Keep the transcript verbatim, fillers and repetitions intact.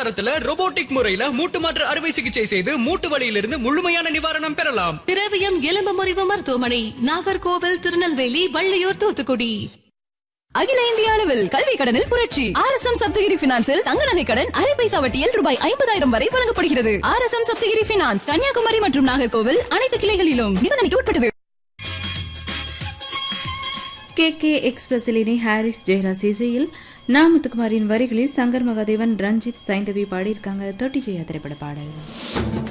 தரத்துல ரோபோட்டிக் முறையில மூட்டு மாற்று அறுவை சிகிச்சை செய்து மூட்டு வலியிலிருந்து முழுமையான நிவாரணம் பெறலாம். திரவியம் எலும்பு முறிவு மருத்துவமனை, நாகர்கோவில், திருநெல்வேலி, வள்ளியூர், தூத்துக்குடி. அகில இந்திய அளவில் கல்வி கடனில் புரட்சி. ஆர் எஸ் எம் சப்தகிரி பினான்சில் தங்க நகை கடன் அரை பைசா வட்டியில் ரூபாய் ஐம்பதாயிரம் வரை வழங்கப்படுகிறது. R S M Saptagiri finance, Kanyakumari மற்றும் நாகர்கோவில் அனைத்து கிளைகளிலும் நிபந்தனைக்கு உட்பட்டது. கே கே எக்ஸ்பிரஸில் இனி ஹாரிஸ் ஜெயராஜ் இசையில் நாமுத்துக்குமாரின் வரிகளில் சங்கர் மகாதேவன், ரஞ்சித், சைந்தவி பாடியிருக்காங்க. தொட்டி ஜெயா திரைப்பட பாடல்.